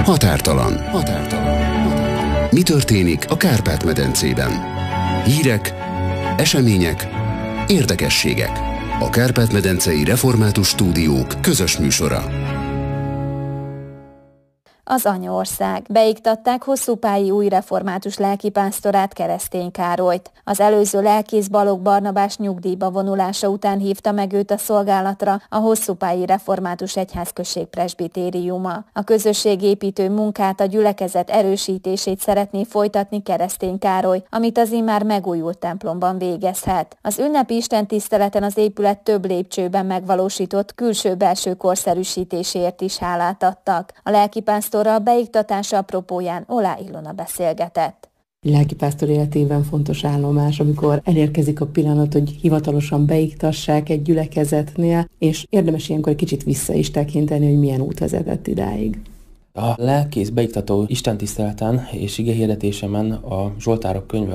Határtalan. Mi történik a Kárpát-medencében? Hírek, események, érdekességek. A Kárpát-medencei Református Stúdiók közös műsora. Az anyaország. Beiktatták Hosszúpályi új református lelkipásztorát, Keresztény Károlyt. Az előző lelkész Balogh Barnabás nyugdíjba vonulása után hívta meg őt a szolgálatra a Hosszúpályi Református Egyházközség presbitériuma. A közösségépítő munkát, a gyülekezet erősítését szeretné folytatni Keresztény Károly, amit az immár megújult templomban végezhet. Az ünnepi istentiszteleten az épület több lépcsőben megvalósított külső-belső korszerűsítésért is hálát adtak. A lelkipásztor a beiktatása apropóján Olá Ilona beszélgetett. Lelkipásztor életében fontos állomás, amikor elérkezik a pillanat, hogy hivatalosan beiktassák egy gyülekezetnél, és érdemes ilyenkor egy kicsit vissza is tekinteni, hogy milyen út vezetett idáig. A lelkész beiktató istentiszteleten és igehirdetésemen a Zsoltárok könyve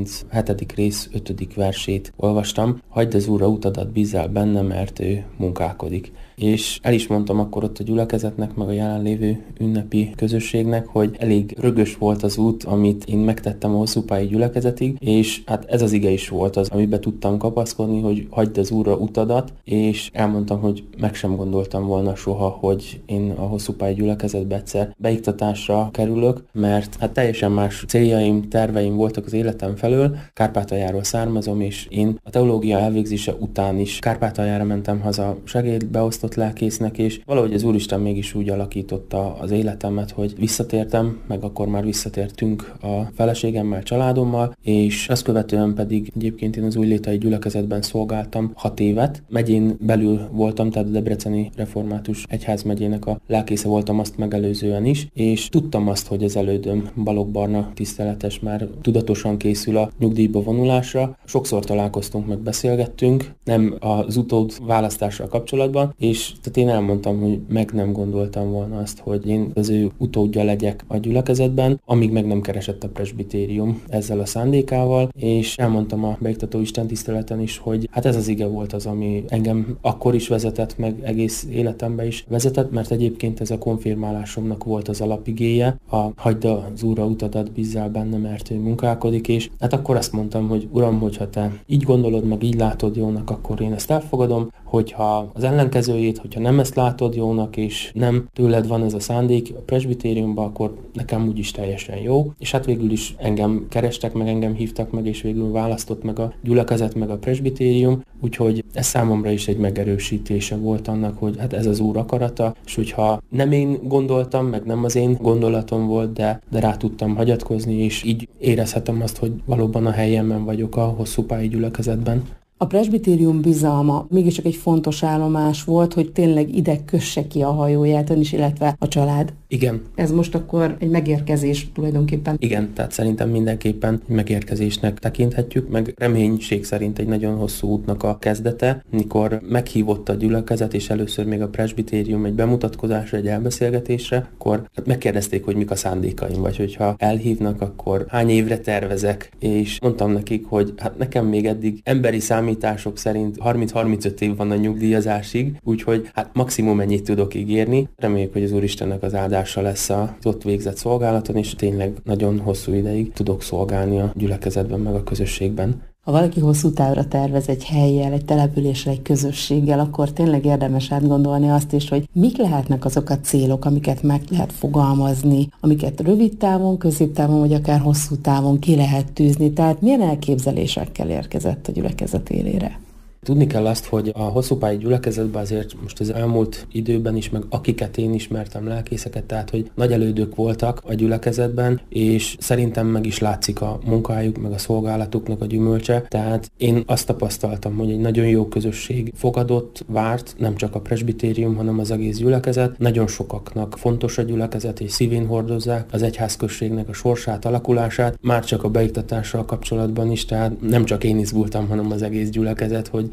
37. rész 5. versét olvastam. Hagyd az Úrra utadat, bízzál benne, mert ő munkálkodik. És el is mondtam akkor ott a gyülekezetnek, meg a jelenlévő ünnepi közösségnek, hogy elég rögös volt az út, amit én megtettem a Hosszúpályi gyülekezetig, és hát ez az ige is volt az, amiben tudtam kapaszkodni, hogy hagyd az Úrra utadat, és elmondtam, hogy meg sem gondoltam volna soha, hogy én a Hosszúpályi gyülekezetbe egyszer beiktatásra kerülök, mert hát teljesen más céljaim, terveim voltak az életem felől. Kárpátaljáról származom, és én a teológia elvégzése után is Kárpátaljára mentem haza segédbeosztott lelkésznek, és valahogy az Úristen mégis úgy alakította az életemet, hogy visszatértem, meg akkor már visszatértünk a feleségemmel, családommal, és azt követően pedig egyébként én az Újlétai gyülekezetben szolgáltam 6 évet. Megyén belül voltam, tehát a Debreceni Református Egyházmegyének a lelkésze voltam azt megelőzően is, és tudtam azt, hogy az elődöm Balogh Barna tiszteletes már tudatosan készül a nyugdíjba vonulásra. Sokszor találkoztunk, meg beszélgettünk, nem az utód választással kapcsolatban, és tehát én elmondtam, hogy meg nem gondoltam volna azt, hogy én az ő utódja legyek a gyülekezetben, amíg meg nem keresett a presbitérium ezzel a szándékával, és elmondtam a beiktató istentiszteleten is, hogy hát ez az ige volt az, ami engem akkor is vezetett, meg egész életemben is vezetett, mert egyébként ez a konfirmálásomnak volt az alapigéje, a hagyd az Úrra utadat, bízzál benne, mert ő munkálkodik, és hát akkor azt mondtam, hogy Uram, hogyha te így gondolod, meg így látod jónak, akkor én ezt elfogadom, hogyha az ellenkezőjét, hogyha nem ezt látod jónak, és nem tőled van ez a szándék a presbitériumban, akkor nekem úgyis teljesen jó. És hát végül is engem kerestek, meg engem hívtak meg, és végül választott meg a gyülekezet, meg a presbitérium, úgyhogy ez számomra is egy megerősítése volt annak, hogy hát ez az Úr akarata, és hogyha nem én gondoltam, meg nem az én gondolatom volt, de rá tudtam hagyatkozni, és így érezhetem azt, hogy valóban a helyemen vagyok a Hosszúpályi gyülekezetben. A presbitérium bizalma mégiscsak egy fontos állomás volt, hogy tényleg ide kösse ki a hajóját ön is, illetve a család. Igen. Ez most akkor egy megérkezés tulajdonképpen. Igen, tehát szerintem mindenképpen egy megérkezésnek tekinthetjük, meg reménység szerint egy nagyon hosszú útnak a kezdete, mikor meghívott a gyülekezet, és először még a presbitérium egy bemutatkozásra, egy elbeszélgetésre, akkor hát megkérdezték, hogy mik a szándékaim, vagy hogyha elhívnak, akkor hány évre tervezek, és mondtam nekik, hogy hát nekem még eddig emberi számítások szerint 30-35 év van a nyugdíjazásig, úgyhogy hát maximum ennyit tudok ígérni. Reméljük, hogy az Úristennek az áldása lesz az ott végzett szolgálaton, és tényleg nagyon hosszú ideig tudok szolgálni a gyülekezetben, meg a közösségben. Ha valaki hosszú távra tervez egy hellyel, egy településsel, egy közösséggel, akkor tényleg érdemes átgondolni azt is, hogy mik lehetnek azok a célok, amiket meg lehet fogalmazni, amiket rövid távon, középtávon, vagy akár hosszú távon ki lehet tűzni. Tehát milyen elképzelésekkel érkezett a gyülekezet élére? Tudni kell azt, hogy a Hosszúpályi gyülekezetben azért most az elmúlt időben is, meg akiket én ismertem, lelkészeket, tehát hogy nagy elődök voltak a gyülekezetben, és szerintem meg is látszik a munkájuk, meg a szolgálatuknak a gyümölcse. Tehát én azt tapasztaltam, hogy egy nagyon jó közösség fogadott, várt, nem csak a presbitérium, hanem az egész gyülekezet. Nagyon sokaknak fontos a gyülekezet, és szívén hordozzák az egyházközségnek a sorsát, alakulását, már csak a beiktatással kapcsolatban is, tehát nem csak én izgultam, hanem az egész gyülekezet, hogy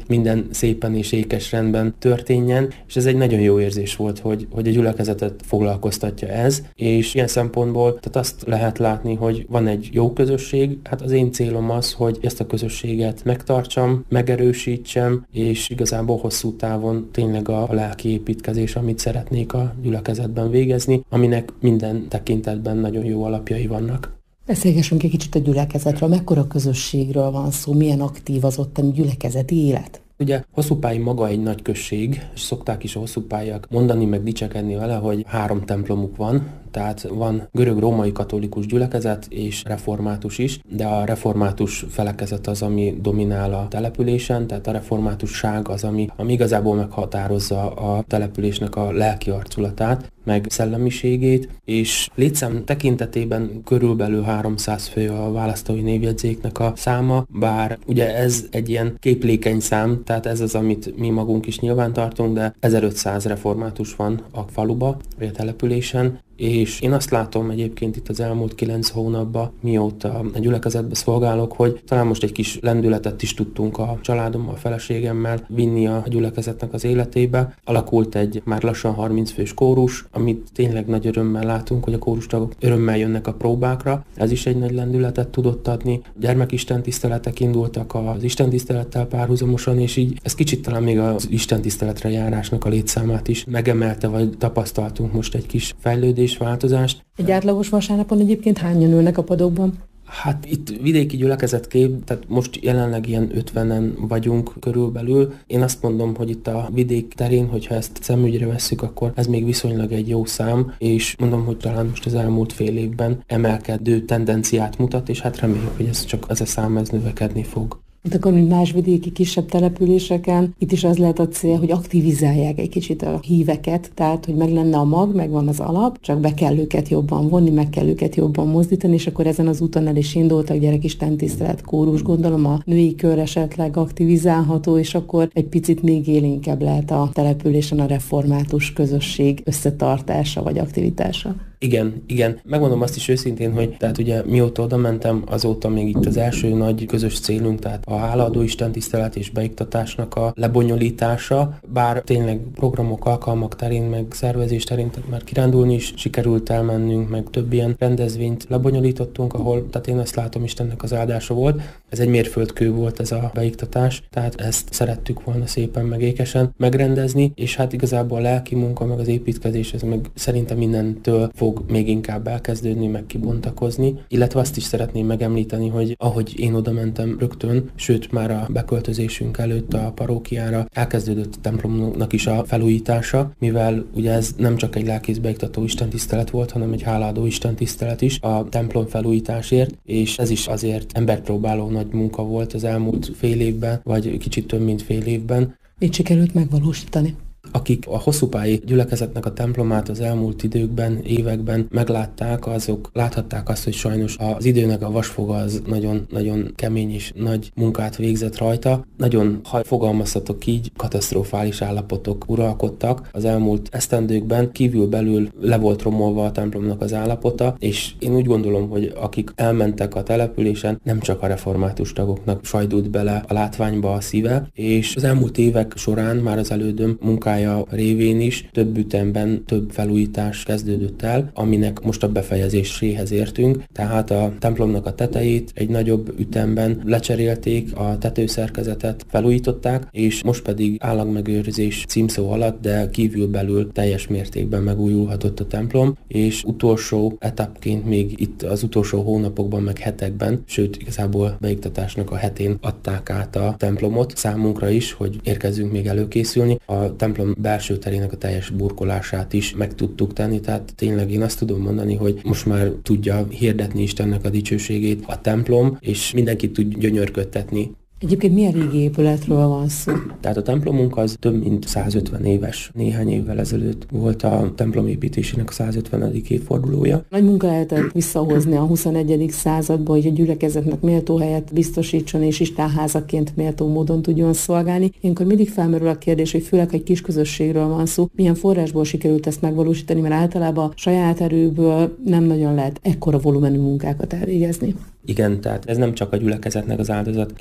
minden szépen és ékes rendben történjen, és ez egy nagyon jó érzés volt, hogy a gyülekezetet foglalkoztatja ez, és ilyen szempontból tehát azt lehet látni, hogy van egy jó közösség, hát az én célom az, hogy ezt a közösséget megtartsam, megerősítsem, és igazából hosszú távon tényleg a lelki építkezés, amit szeretnék a gyülekezetben végezni, aminek minden tekintetben nagyon jó alapjai vannak. Beszélgessünk egy kicsit a gyülekezetről, mekkora közösségről van szó, milyen aktív az ottani gyülekezeti élet? Ugye Hosszúpályi maga egy nagy község, és szokták is a hosszúpályiak mondani, meg dicsekedni vele, hogy 3 templomuk van, tehát van görög-római katolikus gyülekezet és református is, de a református felekezet az, ami dominál a településen, tehát a reformátusság az, ami igazából meghatározza a településnek a lelki arculatát, meg szellemiségét, és létszám tekintetében körülbelül 300 fő a választói névjegyzéknek a száma, bár ugye ez egy ilyen képlékeny szám, tehát ez az, amit mi magunk is nyilván tartunk, de 1500 református van a faluba, vagy a településen, és én azt látom egyébként itt az elmúlt 9 hónapban, mióta a gyülekezetbe szolgálok, hogy talán most egy kis lendületet is tudtunk a családommal, a feleségemmel vinni a gyülekezetnek az életébe. Alakult egy már lassan 30 fős kórus, amit tényleg nagy örömmel látunk, hogy a kórustagok örömmel jönnek a próbákra. Ez is egy nagy lendületet tudott adni. Gyermekistentiszteletek indultak az istentisztelettel párhuzamosan, és így ez kicsit talán még az istentiszteletre járásnak a létszámát is megemelte, vagy tapasztaltunk most egy kis fejlődést, változást. Egy átlagos vasárnapon egyébként hányan ülnek a padokban? Hát itt vidéki gyülekezetkép, tehát most jelenleg ilyen 50-en vagyunk körülbelül. Én azt mondom, hogy itt a vidék terén, hogyha ezt szemügyre vesszük, akkor ez még viszonylag egy jó szám, és mondom, hogy talán most az elmúlt fél évben emelkedő tendenciát mutat, és hát reméljük, hogy ez a szám növekedni fog. Itt akkor, mint más vidéki kisebb településeken, itt is az lehet a cél, hogy aktivizálják egy kicsit a híveket, tehát, hogy meg lenne a mag, megvan az alap, csak be kell őket jobban vonni, meg kell őket jobban mozdítani, és akkor ezen az úton el is indultak gyerekistentisztelet, kórus, gondolom a női kör esetleg aktivizálható, és akkor egy picit még élénkebb lehet a településen a református közösség összetartása vagy aktivitása. Igen. Megmondom azt is őszintén, hogy tehát ugye mióta oda mentem, azóta még itt az első nagy közös célunk, tehát a hálaadó istentisztelet és beiktatásnak a lebonyolítása, bár tényleg programok, alkalmak terén, meg szervezés terén, tehát már kirándulni is sikerült elmennünk, meg több ilyen rendezvényt lebonyolítottunk, ahol, tehát én azt látom, Istennek az áldása volt. Ez egy mérföldkő volt ez a beiktatás, tehát ezt szerettük volna szépen meg ékesen megrendezni, és hát igazából a lelki munka, meg az építkezés, ez meg szerintem mindentől fog még inkább elkezdődni, meg kibontakozni, illetve azt is szeretném megemlíteni, hogy ahogy én oda mentem rögtön, sőt már a beköltözésünk előtt a parókiára elkezdődött a templomnak is a felújítása, mivel ugye ez nem csak egy lelkészbeiktató istentisztelet volt, hanem egy hálaadó istentisztelet is a templom felújításért, és ez is azért emberpróbáló nagy munka volt az elmúlt fél évben, vagy kicsit több mint fél évben. Mit sikerült megvalósítani? Akik a Hosszúpályi gyülekezetnek a templomát az elmúlt időkben, években meglátták, azok láthatták azt, hogy sajnos az időnek a vasfoga az nagyon kemény és nagy munkát végzett rajta. Nagyon, ha fogalmazhatok így, katasztrofális állapotok uralkodtak az elmúlt esztendőkben, kívül-belül le volt romolva a templomnak az állapota, és én úgy gondolom, hogy akik elmentek a településen, nem csak a református tagoknak sajdult bele a látványba a szíve, és az elmúlt évek során már az elődöm munkája révén is több ütemben több felújítás kezdődött el, aminek most a befejezéséhez értünk. Tehát a templomnak a tetejét egy nagyobb ütemben lecserélték, a tetőszerkezetet felújították, és most pedig állagmegőrzés címszó alatt, de kívülbelül teljes mértékben megújulhatott a templom, és utolsó etapként még itt az utolsó hónapokban, meg hetekben, sőt igazából beiktatásnak a hetén adták át a templomot számunkra is, hogy érkezzünk még előkészülni. A templom belső terének a teljes burkolását is meg tudtuk tenni, tehát tényleg én azt tudom mondani, hogy most már tudja hirdetni Istennek a dicsőségét a templom, és mindenki tud gyönyörködtetni. Egyébként milyen régi épületről van szó? Tehát a templomunk az több mint 150 éves. Néhány évvel ezelőtt volt a templom építésének a 150. évfordulója. Nagy munka lehetett visszahozni a 21. századba, hogy a gyülekezetnek méltó helyet biztosítson, és istenházaként méltó módon tudjon szolgálni. Ilyenkor mindig felmerül a kérdés, hogy főleg egy kis közösségről van szó, milyen forrásból sikerült ezt megvalósítani, mert általában saját erőből nem nagyon lehet ekkora volumenű munkákat elvégezni. Igen, tehát ez nem csak a gyülekezetnek az áldozatkészsége,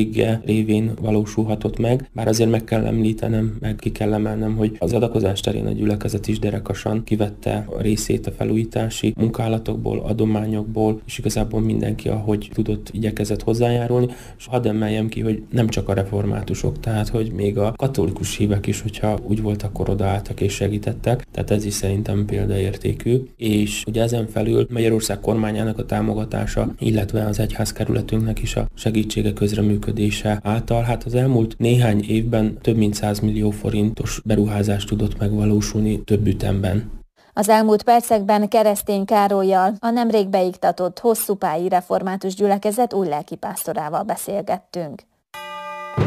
segítsége révén valósulhatott meg, bár azért meg kell említenem, meg ki kell emelnem, hogy az adakozás terén a gyülekezet is derekasan kivette a részét a felújítási munkálatokból, adományokból, és igazából mindenki, ahogy tudott, igyekezett hozzájárulni, és hadd emeljem ki, hogy nem csak a reformátusok, tehát hogy még a katolikus hívek is, hogyha úgy volt, akkor odaálltak és segítettek, tehát ez is szerintem példaértékű, és ugye ezen felül Magyarország kormányának a támogatása, illetve az egyházkerületünknek is a segítsége, közreműködése által, hát az elmúlt néhány évben több mint 100 millió forintos beruházást tudott megvalósulni több ütemben. Az elmúlt percekben Keresztény Károllyal, a nemrég beiktatott Hosszúpályi Református Gyülekezet új lelkipásztorával beszélgettünk.